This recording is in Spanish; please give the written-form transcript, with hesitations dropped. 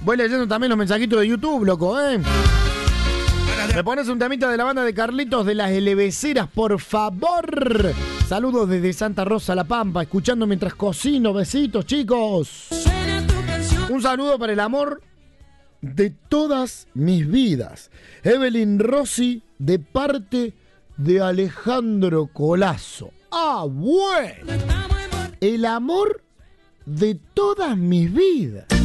Voy leyendo también los mensajitos de YouTube, loco, ¿eh? Me pones un temita de la banda de Carlitos de las Eleveceras, por favor. Saludos desde Santa Rosa, La Pampa, escuchando mientras cocino. Besitos, chicos. Un saludo para el amor de todas mis vidas. Evelyn Rossi, de parte de Alejandro Colazo. Ah, bueno. El amor de todas mis vidas.